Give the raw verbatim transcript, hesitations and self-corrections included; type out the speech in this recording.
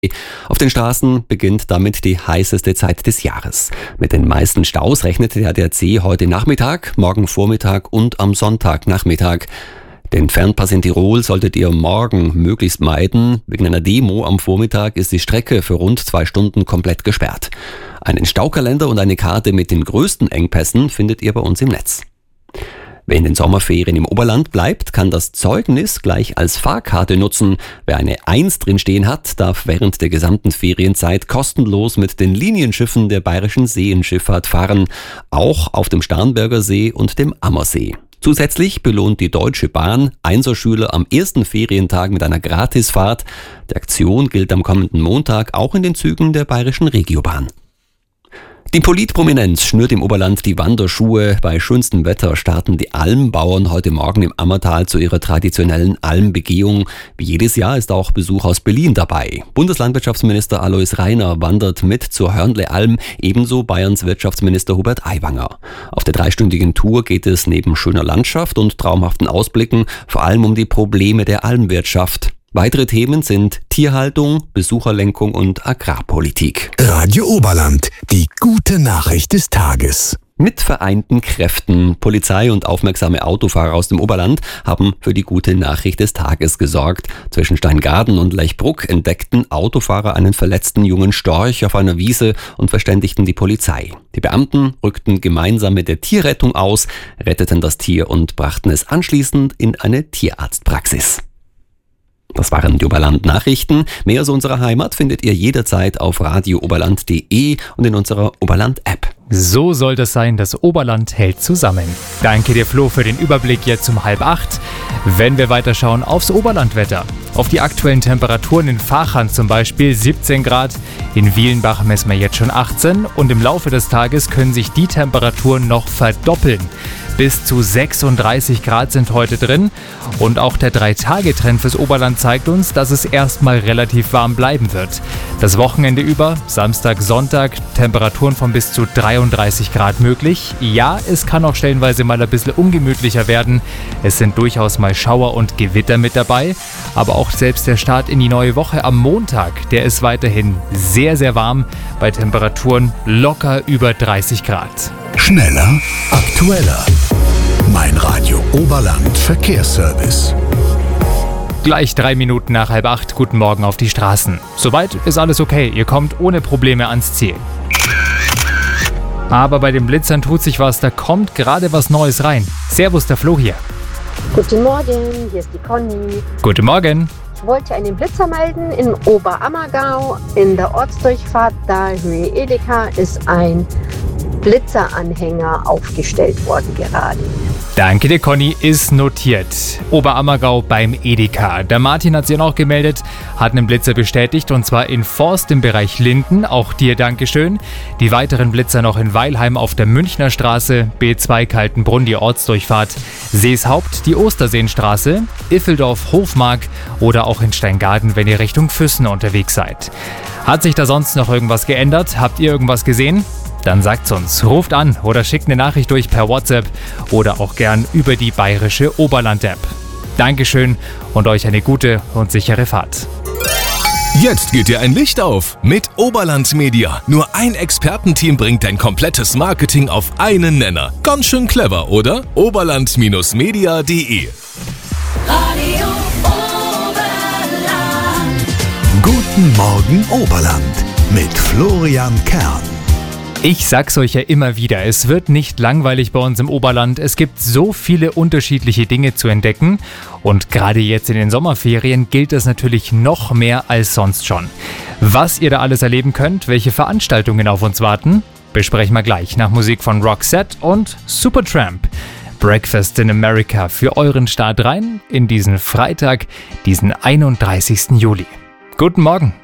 Auf den Straßen beginnt damit die heißeste Zeit des Jahres. Mit den meisten Staus rechnet der A D A C heute Nachmittag, morgen Vormittag und am Sonntagnachmittag. Den Fernpass in Tirol solltet ihr morgen möglichst meiden. Wegen einer Demo am Vormittag ist die Strecke für rund zwei Stunden komplett gesperrt. Einen Staukalender und eine Karte mit den größten Engpässen findet ihr bei uns im Netz. Wer in den Sommerferien im Oberland bleibt, kann das Zeugnis gleich als Fahrkarte nutzen. Wer eine eins drinstehen hat, darf während der gesamten Ferienzeit kostenlos mit den Linienschiffen der Bayerischen Seenschifffahrt fahren, auch auf dem Starnberger See und dem Ammersee. Zusätzlich belohnt die Deutsche Bahn Einserschüler am ersten Ferientag mit einer Gratisfahrt. Die Aktion gilt am kommenden Montag auch in den Zügen der Bayerischen Regiobahn. Die Politprominenz schnürt im Oberland die Wanderschuhe. Bei schönstem Wetter starten die Almbauern heute Morgen im Ammertal zu ihrer traditionellen Almbegehung. Wie jedes Jahr ist auch Besuch aus Berlin dabei. Bundeslandwirtschaftsminister Alois Rainer wandert mit zur Hörnle-Alm, ebenso Bayerns Wirtschaftsminister Hubert Aiwanger. Auf der dreistündigen Tour geht es neben schöner Landschaft und traumhaften Ausblicken vor allem um die Probleme der Almwirtschaft. Weitere Themen sind Tierhaltung, Besucherlenkung und Agrarpolitik. Radio Oberland, die gute Nachricht des Tages. Mit vereinten Kräften. Polizei und aufmerksame Autofahrer aus dem Oberland haben für die gute Nachricht des Tages gesorgt. Zwischen Steingaden und Lechbruck entdeckten Autofahrer einen verletzten jungen Storch auf einer Wiese und verständigten die Polizei. Die Beamten rückten gemeinsam mit der Tierrettung aus, retteten das Tier und brachten es anschließend in eine Tierarztpraxis. Das waren die Oberland-Nachrichten. Mehr aus unserer Heimat findet ihr jederzeit auf radio oberland punkt de und in unserer Oberland-App. So soll das sein, das Oberland hält zusammen. Danke dir, Flo, für den Überblick jetzt um halb acht. Wenn wir weiterschauen aufs Oberlandwetter. Auf die aktuellen Temperaturen in Vachern zum Beispiel siebzehn Grad, in Wielenbach messen wir jetzt schon achtzehn und im Laufe des Tages können sich die Temperaturen noch verdoppeln. Bis zu sechsunddreißig Grad sind heute drin und auch der drei Tage Trend fürs Oberland zeigt uns, dass es erstmal relativ warm bleiben wird. Das Wochenende über, Samstag, Sonntag, Temperaturen von bis zu dreiunddreißig Grad möglich. Ja, es kann auch stellenweise mal ein bisschen ungemütlicher werden. Es sind durchaus mal Schauer und Gewitter mit dabei, aber auch selbst der Start in die neue Woche am Montag, der ist weiterhin sehr, sehr warm bei Temperaturen locker über dreißig Grad. Schneller, aktueller. Mein Radio Oberland Verkehrsservice. Gleich drei Minuten nach halb acht, guten Morgen auf die Straßen. Soweit ist alles okay, ihr kommt ohne Probleme ans Ziel. Aber bei den Blitzern tut sich was, da kommt gerade was Neues rein. Servus, der Flo hier. Guten Morgen, hier ist die Conny. Guten Morgen. Ich wollte einen Blitzer melden in Oberammergau. In der Ortsdurchfahrt Dahlhöhe Edeka ist ein Blitzeranhänger aufgestellt worden gerade. Danke dir, Conny, ist notiert. Oberammergau beim Edeka. Der Martin hat sich noch gemeldet, hat einen Blitzer bestätigt und zwar in Forst im Bereich Linden. Auch dir Dankeschön. Die weiteren Blitzer noch in Weilheim auf der Münchner Straße, B zwei Kaltenbrunn, die Ortsdurchfahrt, Seeshaupt, die Osterseenstraße, Iffeldorf, Hofmark oder auch in Steingaden, wenn ihr Richtung Füssen unterwegs seid. Hat sich da sonst noch irgendwas geändert? Habt ihr irgendwas gesehen? Dann sagt's uns, ruft an oder schickt eine Nachricht durch per WhatsApp oder auch gern über die bayerische Oberland-App. Dankeschön und euch eine gute und sichere Fahrt. Jetzt geht dir ein Licht auf mit Oberland Media. Nur ein Expertenteam bringt dein komplettes Marketing auf einen Nenner. Ganz schön clever, oder? oberland Bindestrich media punkt de Radio Oberland. Guten Morgen Oberland mit Florian Kern. Ich sag's euch ja immer wieder, es wird nicht langweilig bei uns im Oberland. Es gibt so viele unterschiedliche Dinge zu entdecken und gerade jetzt in den Sommerferien gilt das natürlich noch mehr als sonst schon. Was ihr da alles erleben könnt, welche Veranstaltungen auf uns warten, besprechen wir gleich nach Musik von Roxette und Supertramp. Breakfast in America für euren Start rein in diesen Freitag, diesen einunddreißigsten Juli. Guten Morgen.